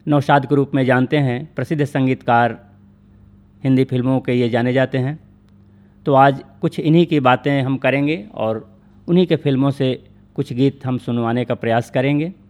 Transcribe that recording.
नौशाद के रूप में जानते हैं, प्रसिद्ध संगीतकार हिंदी फिल्मों के ये जाने जाते हैं। तो आज कुछ इन्हीं की बातें हम करेंगे और उन्हीं के फिल्मों से कुछ गीत हम सुनवाने का प्रयास करेंगे।